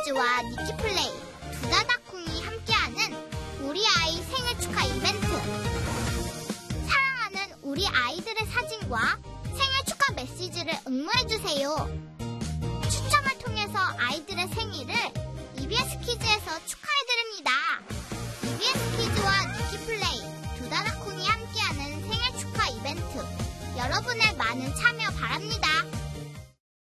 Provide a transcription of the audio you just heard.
키즈와 니키플레이, 두다다콩이 함께하는 우리 아이 생일 축하 이벤트. 사랑하는 우리 아이들의 사진과 생일 축하 메시지를 응모해주세요. 추첨을 통해서 아이들의 생일을 EBS 키즈에서 축하해드립니다. EBS 키즈와 니키플레이, 두다다콩이 함께하는 생일 축하 이벤트. 여러분의 많은 참여